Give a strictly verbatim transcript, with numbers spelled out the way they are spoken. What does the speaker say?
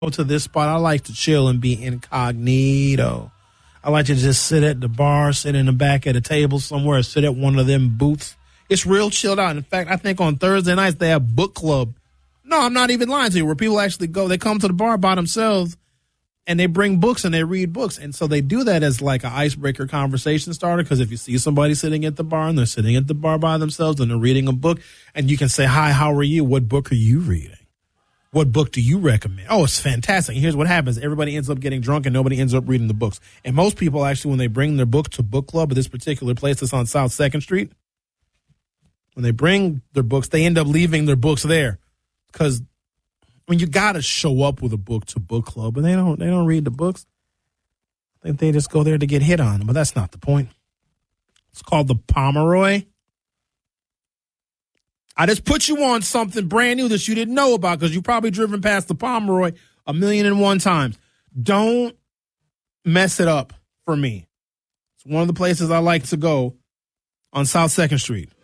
Go to this spot. I like to chill and be incognito. I like to just sit at the bar, sit in the back at a table somewhere, sit at one of them booths. It's real chilled out. In fact, I think on Thursday nights they have book club. No, I'm not even lying to you, where people actually go. They come to the bar by themselves and they bring books and they read books. And so they do that as like an icebreaker conversation starter, because if you see somebody sitting at the bar and they're sitting at the bar by themselves and they're reading a book, and you can say, hi, how are you? What book are you reading? What book do you recommend? Oh, it's fantastic. Here's what happens. Everybody ends up getting drunk and nobody ends up reading the books. And most people actually, when they bring their book to book club at this particular place that's on South second Street, when they bring their books, they end up leaving their books there. Because when you got to show up with a book to book club, and they don't they don't read the books, I think they just go there to get hit on. But that's not the point. It's called the Pomeroy. I just put you on something brand new that you didn't know about, because you've probably driven past the Pomeroy a million and one times. Don't mess it up for me. It's one of the places I like to go on South second Street.